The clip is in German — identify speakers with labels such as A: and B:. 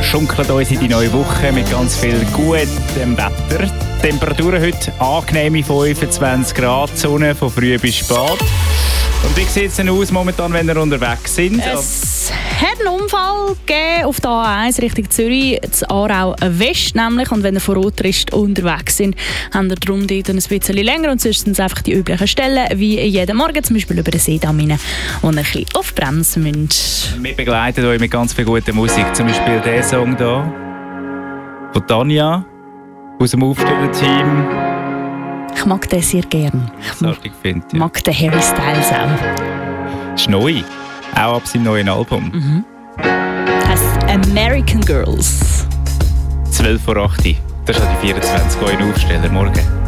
A: wir schunkeln uns in die neue Woche mit ganz viel gutem Wetter. Die Temperaturen heute angenehme 25 Grad, Sonne von früh bis spät. Und wie sieht es denn aus momentan, wenn wir unterwegs sind?
B: Es hat einen Unfall gegeben auf der A1 Richtung Zürich, das Aarau West nämlich. Und wenn ihr von Rotrist unterwegs sind, habt ihr darum dort ein bisschen länger. Und sonst sind es einfach die üblichen Stellen, wie jeden Morgen, zum Beispiel über den Seedamm rein, wo ihr ein bisschen auf die Bremse müsst.
A: Wir begleiten euch mit ganz viel guter Musik. Zum Beispiel der Song hier von Tanja aus dem Aufstellerteam.
B: Ich mag den sehr gern. Ich mag den Harry Styles auch.
A: Ist neu. Auch ab seinem neuen Album.
B: Heißt American Girls.
A: 12 vor 8 Uhr. Das ist die 24 Euro Aufsteller morgen.